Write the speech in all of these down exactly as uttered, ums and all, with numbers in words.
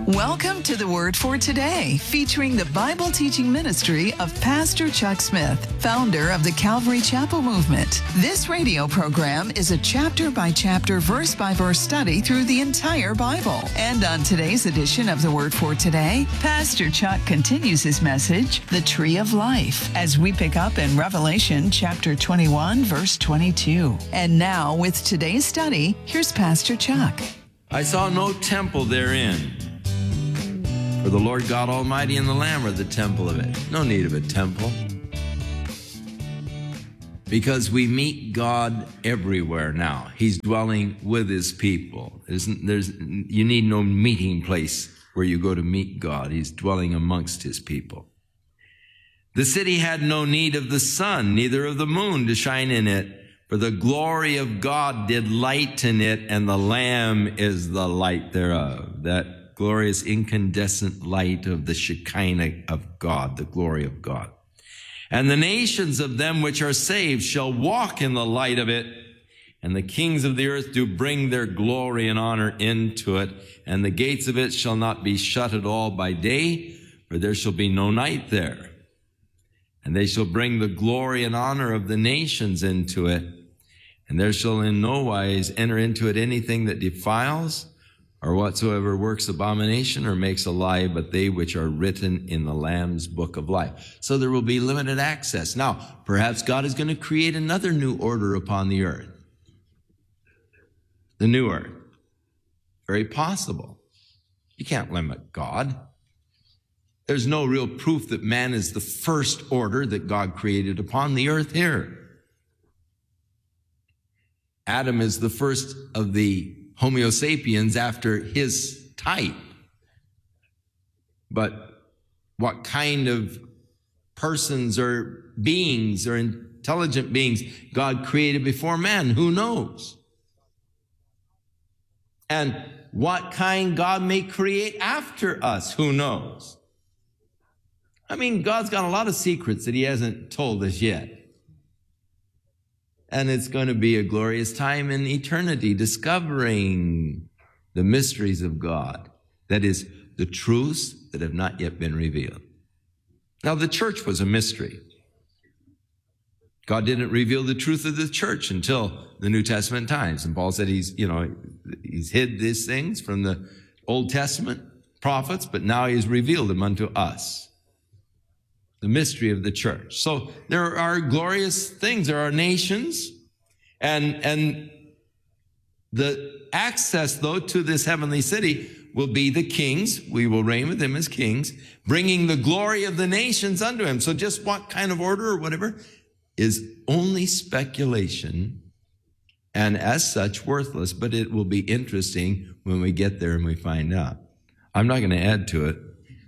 Welcome to the Word for Today, featuring the Bible teaching ministry of Pastor Chuck Smith, founder of the Calvary Chapel Movement. This radio program is a chapter-by-chapter, verse-by-verse study through the entire Bible. And on today's edition of the Word for Today, Pastor Chuck continues his message, The Tree of Life, as we pick up in Revelation chapter twenty-one, verse twenty-two. And now, with today's study, here's Pastor Chuck. I saw no temple therein, for the Lord God Almighty and the Lamb are the temple of it. No need of a temple. Because we meet God everywhere now. He's dwelling with His people. There's, there's, you need no meeting place where you go to meet God. He's dwelling amongst His people. The city had no need of the sun, neither of the moon to shine in it, for the glory of God did lighten it, and the Lamb is the light thereof. That glorious incandescent light of the Shekinah of God, the glory of God. And the nations of them which are saved shall walk in the light of it, and the kings of the earth do bring their glory and honor into it, and the gates of it shall not be shut at all by day, for there shall be no night there. And they shall bring the glory and honor of the nations into it, and there shall in no wise enter into it anything that defiles, or whatsoever works abomination or makes a lie, but they which are written in the Lamb's book of life. So there will be limited access. Now, perhaps God is going to create another new order upon the earth. The new earth. Very possible. You can't limit God. There's no real proof that man is the first order that God created upon the earth here. Adam is the first of the Homo sapiens after his type. But what kind of persons or beings or intelligent beings God created before man, who knows? And what kind God may create after us, who knows? I mean, God's got a lot of secrets that He hasn't told us yet. And it's going to be a glorious time in eternity, discovering the mysteries of God. That is, the truths that have not yet been revealed. Now, the church was a mystery. God didn't reveal the truth of the church until the New Testament times. And Paul said he's, you know, he's hid these things from the Old Testament prophets, but now He's revealed them unto us. The mystery of the church. So there are glorious things. There are nations, and, and the access, though, to this heavenly city will be the kings. We will reign with them as kings, bringing the glory of the nations unto Him. So just what kind of order or whatever is only speculation, and as such worthless, but it will be interesting when we get there and we find out. I'm not going to add to it.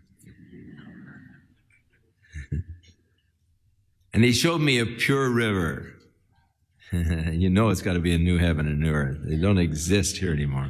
And He showed me a pure river. You know it's got to be a new heaven and new earth. They don't exist here anymore.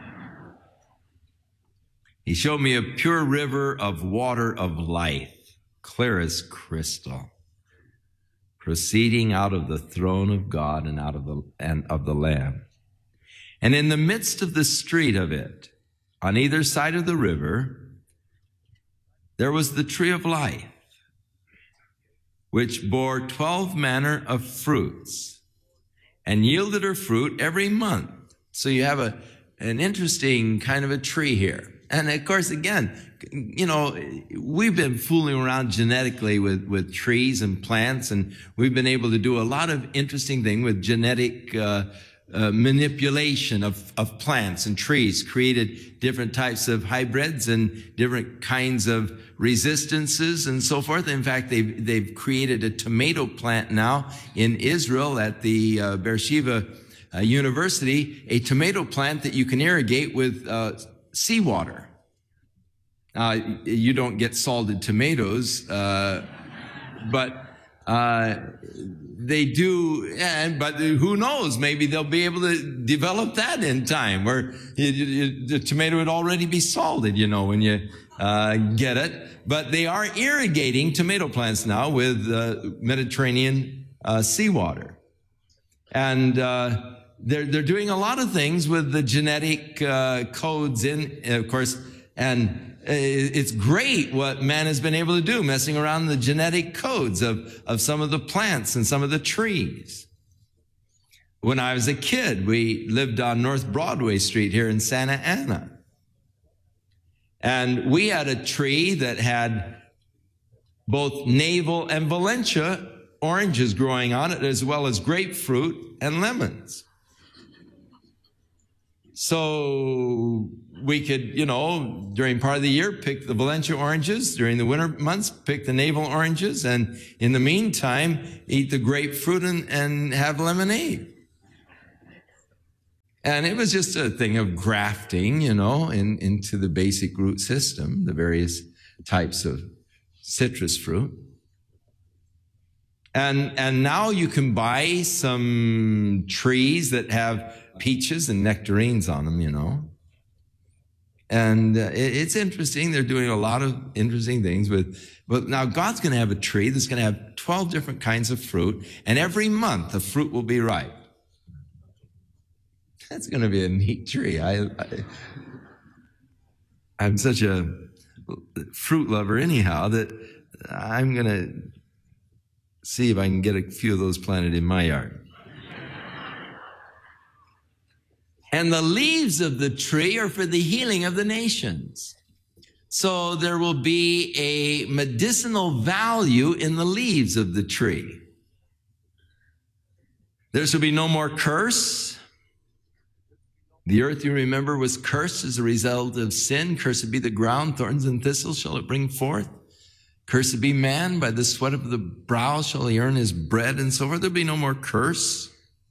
He showed me a pure river of water of life, clear as crystal, proceeding out of the throne of God and out of the, and of the Lamb. And in the midst of the street of it, on either side of the river, there was the tree of life, which bore twelve manner of fruits, and yielded her fruit every month. So you have a an interesting kind of a tree here. And of course, again, you know, we've been fooling around genetically with, with trees and plants, and we've been able to do a lot of interesting things with genetic uh, uh, manipulation of, of plants and trees, created different types of hybrids and different kinds of resistances and so forth. In fact, they've, they've created a tomato plant now in Israel at the uh, Beersheba uh, University, a tomato plant that you can irrigate with uh, seawater. Uh, you don't get salted tomatoes, uh, but uh, they do, and but who knows, maybe they'll be able to develop that in time, where you, you, the tomato would already be salted, you know, when you uh, get it. But they are irrigating tomato plants now with uh, Mediterranean uh, seawater. And uh, they're, they're doing a lot of things with the genetic uh, codes in, of course, And it's great what man has been able to do, messing around the genetic codes of, of some of the plants and some of the trees. When I was a kid, we lived on North Broadway Street here in Santa Ana. And we had a tree that had both navel and Valencia oranges growing on it, as well as grapefruit and lemons. So we could, you know, during part of the year, pick the Valencia oranges. During the winter months, pick the navel oranges. And in the meantime, eat the grapefruit and, and have lemonade. And it was just a thing of grafting, you know, in, into the basic root system, the various types of citrus fruit. And, and now you can buy some trees that have peaches and nectarines on them, you know. And uh, it, it's interesting. They're doing a lot of interesting things with, but now God's going to have a tree that's going to have twelve different kinds of fruit, and every month the fruit will be ripe. That's going to be a neat tree. I, I, I'm such a fruit lover anyhow that I'm going to see if I can get a few of those planted in my yard. And the leaves of the tree are for the healing of the nations. So there will be a medicinal value in the leaves of the tree. There shall be no more curse. The earth, you remember, was cursed as a result of sin. Cursed be the ground, thorns and thistles shall it bring forth. Cursed be man, by the sweat of the brow shall he earn his bread, and so forth. There'll be no more curse.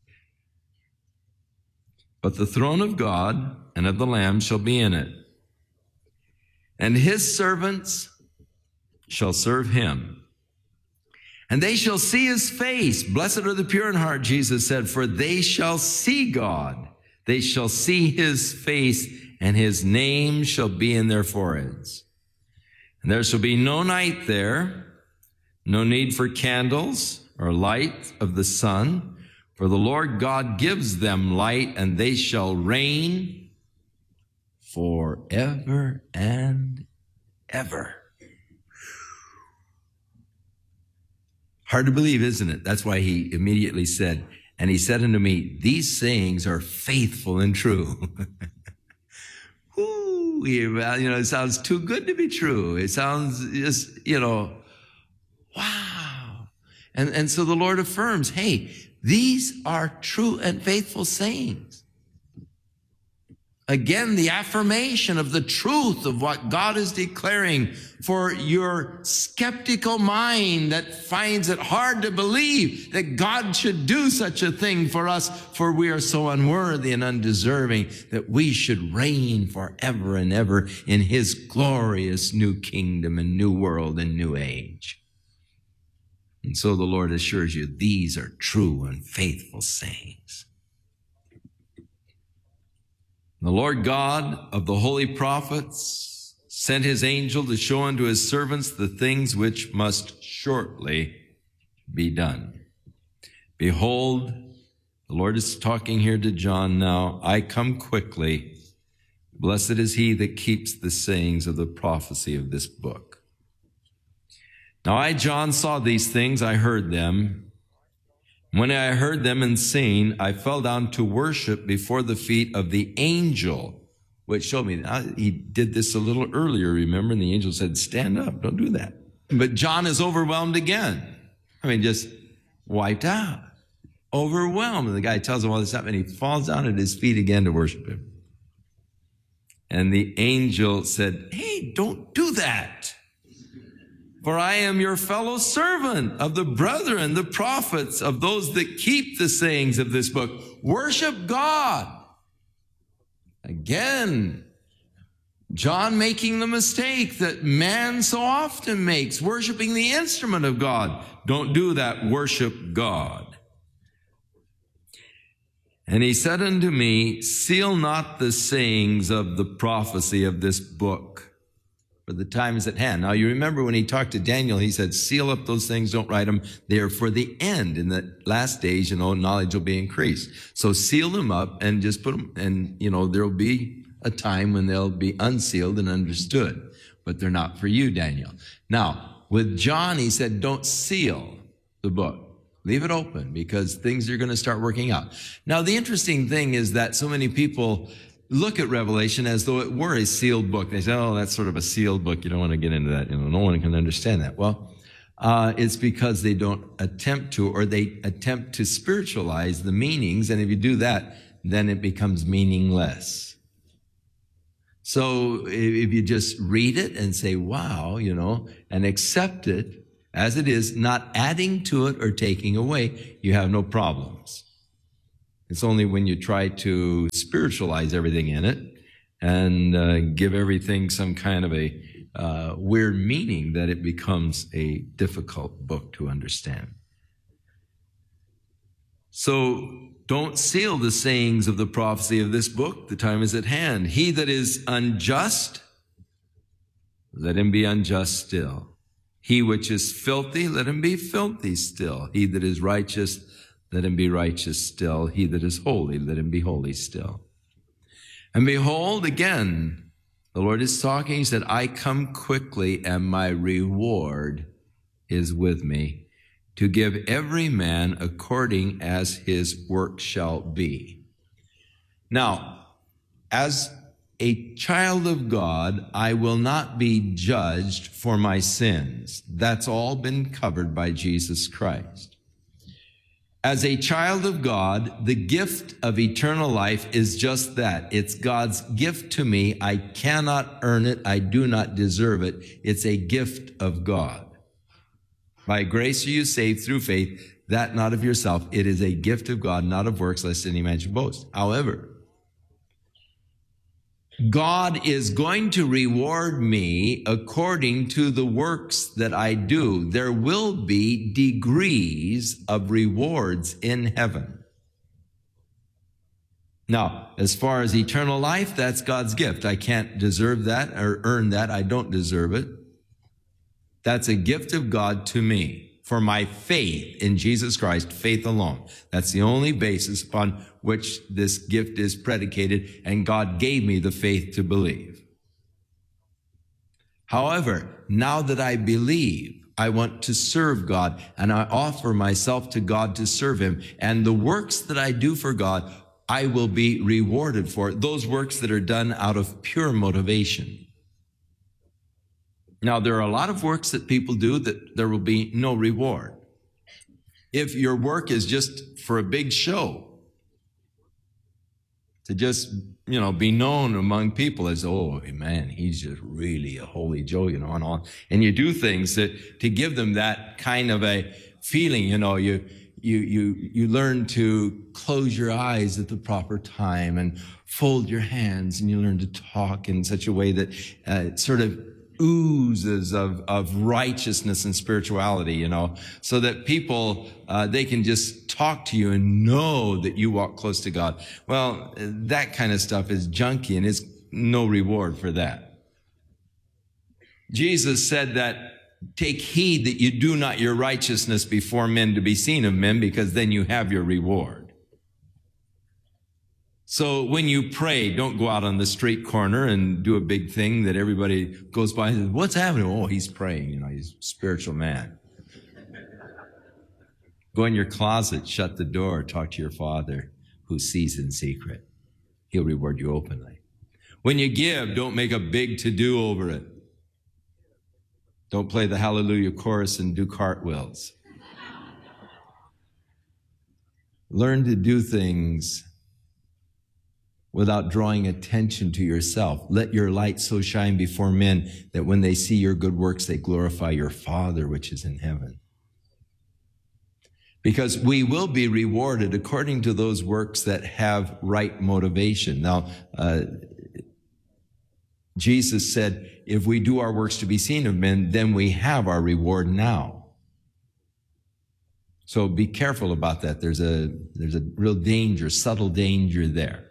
But the throne of God and of the Lamb shall be in it. And his servants shall serve him. And they shall see his face. Blessed are the pure in heart, Jesus said, for they shall see God. They shall see his face, and his name shall be in their foreheads. And there shall be no night there, no need for candles or light of the sun, for the Lord God gives them light, and they shall reign forever and ever. Hard to believe, isn't it? That's why he immediately said, and he said unto me, these sayings are faithful and true. Ooh, you know, it sounds too good to be true. It sounds just, you know, wow. And, and so the Lord affirms, hey, these are true and faithful sayings. Again, the affirmation of the truth of what God is declaring for your skeptical mind that finds it hard to believe that God should do such a thing for us, for we are so unworthy and undeserving that we should reign forever and ever in his glorious new kingdom and new world and new age. And so the Lord assures you, these are true and faithful sayings. The Lord God of the holy prophets sent his angel to show unto his servants the things which must shortly be done. Behold, the Lord is talking here to John now, I come quickly. Blessed is he that keeps the sayings of the prophecy of this book. Now I, John, saw these things, I heard them. When I heard them and seen, I fell down to worship before the feet of the angel, which showed me, he did this a little earlier, remember? And the angel said, stand up, don't do that. But John is overwhelmed again. I mean, just wiped out, overwhelmed. And the guy tells him all this stuff, and he falls down at his feet again to worship him. And the angel said, hey, don't do that. For I am your fellow servant of the brethren, the prophets, of those that keep the sayings of this book. Worship God. Again, John making the mistake that man so often makes, worshiping the instrument of God. Don't do that. Worship God. And he said unto me, seal not the sayings of the prophecy of this book, for the time is at hand. Now, you remember when he talked to Daniel, he said, seal up those things, don't write them. They are for the end. In the last days, you know, knowledge will be increased. So seal them up and just put them, and, you know, there'll be a time when they'll be unsealed and understood, but they're not for you, Daniel. Now, with John, he said, don't seal the book. Leave it open because things are going to start working out. Now, the interesting thing is that so many people look at Revelation as though it were a sealed book. They say, oh, that's sort of a sealed book. You don't want to get into that. You know, no one can understand that. Well, uh, it's because they don't attempt to, or they attempt to spiritualize the meanings. And if you do that, then it becomes meaningless. So if you just read it and say, wow, you know, and accept it as it is, not adding to it or taking away, you have no problems. It's only when you try to spiritualize everything in it and uh, give everything some kind of a uh, weird meaning that it becomes a difficult book to understand. So don't seal the sayings of the prophecy of this book. The time is at hand. He that is unjust, let him be unjust still. He which is filthy, let him be filthy still. He that is righteous, let him be righteous still. He that is holy, let him be holy still. And behold, again, the Lord is talking. He said, I come quickly, and my reward is with me, to give every man according as his work shall be. Now, as a child of God, I will not be judged for my sins. That's all been covered by Jesus Christ. As a child of God, the gift of eternal life is just that. It's God's gift to me. I cannot earn it. I do not deserve it. It's a gift of God. By grace are you saved through faith, that not of yourself. It is a gift of God, not of works, lest any man should boast. However, God is going to reward me according to the works that I do. There will be degrees of rewards in heaven. Now, as far as eternal life, that's God's gift. I can't deserve that or earn that. I don't deserve it. That's a gift of God to me for my faith in Jesus Christ, faith alone. That's the only basis upon which this gift is predicated, and God gave me the faith to believe. However, now that I believe, I want to serve God, and I offer myself to God to serve him. And the works that I do for God, I will be rewarded for. Those works that are done out of pure motivation. Now, there are a lot of works that people do that there will be no reward. If your work is just for a big show, to just, you know, be known among people as, oh, man, he's just really a holy Joe, you know, and all. And you do things that, to give them that kind of a feeling, you know, you, you, you, you learn to close your eyes at the proper time and fold your hands, and you learn to talk in such a way that uh, it sort of oozes of, of righteousness and spirituality, you know, so that people, uh, they can just talk to you and know that you walk close to God. Well, that kind of stuff is junky, and there's no reward for that. Jesus said that, take heed that you do not your righteousness before men to be seen of men, because then you have your reward. So when you pray, don't go out on the street corner and do a big thing that everybody goes by and says, what's happening? Oh, he's praying. You know, he's a spiritual man. Go in your closet, shut the door, talk to your Father who sees in secret. He'll reward you openly. When you give, don't make a big to-do over it. Don't play the Hallelujah chorus and do cartwheels. Learn to do things without drawing attention to yourself. Let your light so shine before men that when they see your good works, they glorify your Father which is in heaven. Because we will be rewarded according to those works that have right motivation. Now, uh, Jesus said, if we do our works to be seen of men, then we have our reward now. So be careful about that. There's a, there's a real danger, subtle danger there.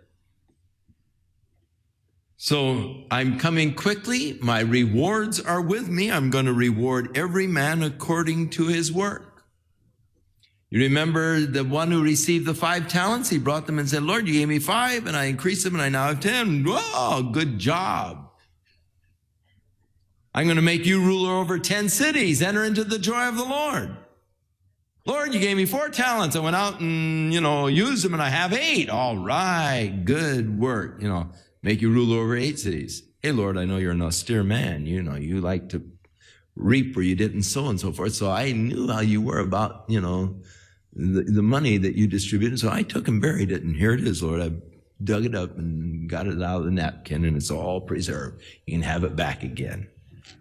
So I'm coming quickly. My rewards are with me. I'm going to reward every man according to his work. You remember the one who received the five talents? He brought them and said, Lord, you gave me five, and I increased them, and I now have ten. Whoa, good job. I'm going to make you ruler over ten cities. Enter into the joy of the Lord. Lord, you gave me four talents. I went out and, you know, used them, and I have eight. All right, good work. You know, make you ruler over eight cities. Hey, Lord, I know you're an austere man. You know, you like to reap where you didn't sow and so forth. So I knew how you were about, you know, the, the money that you distributed. So I took and buried it, and here it is, Lord. I dug it up and got it out of the napkin, and it's all preserved. You can have it back again.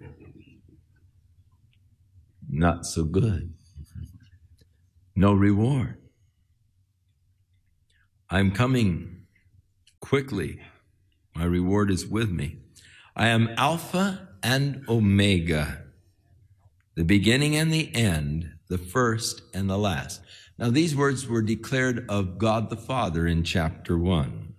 Not so good. No reward. I'm coming quickly. My reward is with me. I am Alpha and Omega, the beginning and the end, the first and the last. Now, these words were declared of God the Father in chapter one.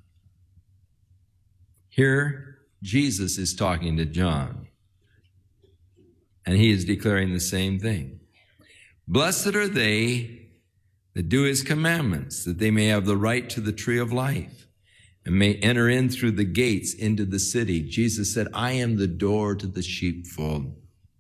Here, Jesus is talking to John, and he is declaring the same thing. Blessed are they that do his commandments, that they may have the right to the tree of life and may enter in through the gates into the city. Jesus said, I am the door to the sheepfold.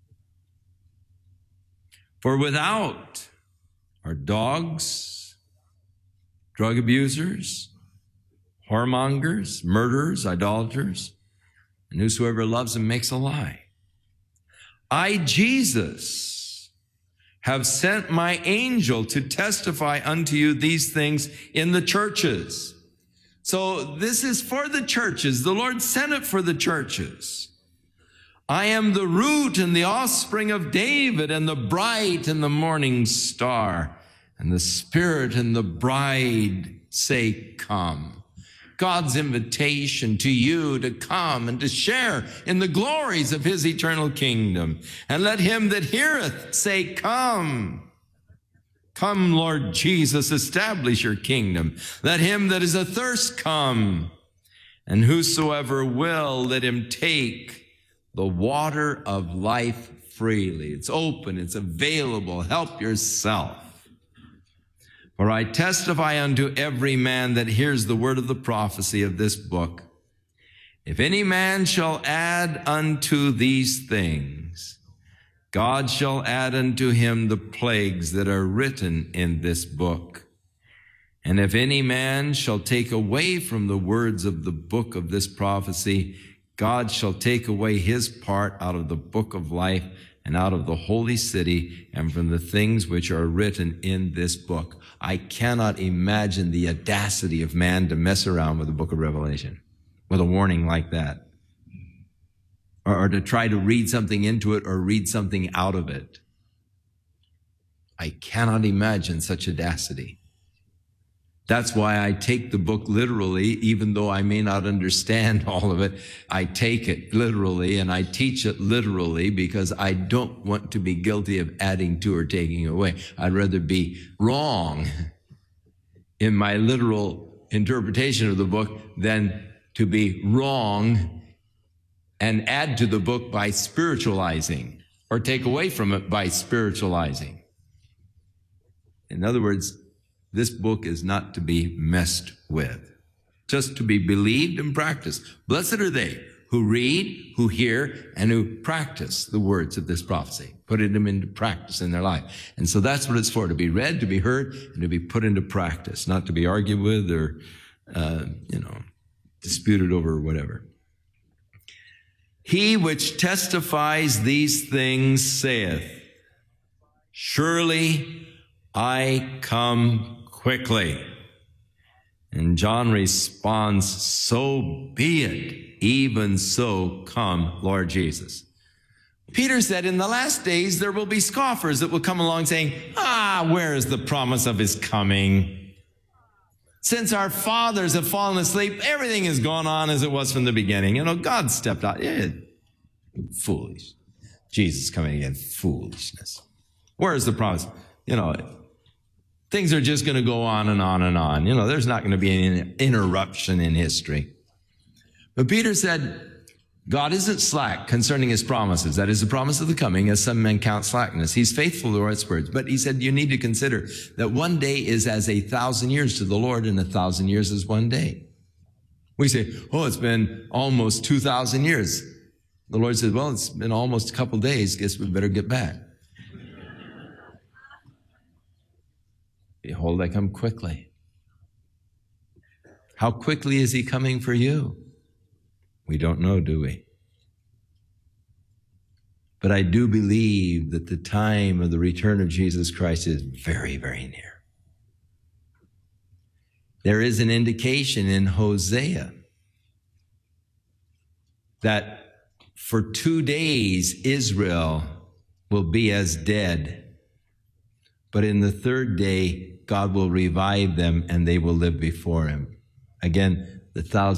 For without are dogs, drug abusers, whoremongers, murderers, idolaters, and whosoever loves him makes a lie. I, Jesus, have sent my angel to testify unto you these things in the churches. So this is for the churches. The Lord sent it for the churches. I am the root and the offspring of David, and the bright and the morning star. And the Spirit and the bride say, come. God's invitation to you to come and to share in the glories of his eternal kingdom. And let him that heareth say, come. Come, Lord Jesus, establish your kingdom. Let him that is athirst come. And whosoever will, let him take the water of life freely. It's open, it's available. Help yourself. For I testify unto every man that hears the word of the prophecy of this book. If any man shall add unto these things, God shall add unto him the plagues that are written in this book. And if any man shall take away from the words of the book of this prophecy, God shall take away his part out of the book of life and out of the holy city and from the things which are written in this book. I cannot imagine the audacity of man to mess around with the book of Revelation with a warning like that, or, or to try to read something into it or read something out of it. I cannot imagine such audacity. That's why I take the book literally, even though I may not understand all of it. I take it literally and I teach it literally because I don't want to be guilty of adding to or taking away. I'd rather be wrong in my literal interpretation of the book than to be wrong and add to the book by spiritualizing or take away from it by spiritualizing. In other words, this book is not to be messed with, just to be believed and practiced. Blessed are they who read, who hear, and who practice the words of this prophecy, putting them into practice in their life. And so that's what it's for, to be read, to be heard, and to be put into practice, not to be argued with or, uh, you know, disputed over or whatever. He which testifies these things saith, surely I come quickly. And John responds, so be it, even so come, Lord Jesus. Peter said, in the last days there will be scoffers that will come along saying, ah, where is the promise of his coming? Since our fathers have fallen asleep, everything has gone on as it was from the beginning. You know, God stepped out. Yeah, foolish. Jesus coming again, foolishness. Where is the promise? You know, things are just going to go on and on and on. You know, there's not going to be an interruption in history. But Peter said, God isn't slack concerning his promises. That is the promise of the coming, as some men count slackness. He's faithful to his words. But he said you need to consider that one day is as a thousand years to the Lord, and a thousand years is one day. We say, oh, it's been almost two thousand years. The Lord said, well, it's been almost a couple days. Guess we better get back. Behold, I come quickly. How quickly is he coming for you? We don't know, do we? But I do believe that the time of the return of Jesus Christ is very, very near. There is an indication in Hosea that for two days Israel will be as dead, but in the third day God will revive them and they will live before him. Again, the thousand